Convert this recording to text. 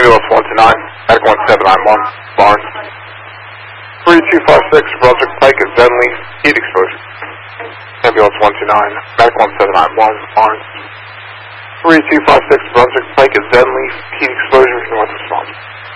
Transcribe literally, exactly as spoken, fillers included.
Ambulance one two nine, Medical one seven nine one, Barnes. three two five six, Brunswick Pike at Zenley, heat exposure. Ambulance one two nine, Medical one seven nine one, Barnes. three two five six, Brunswick Pike at Zenley, heat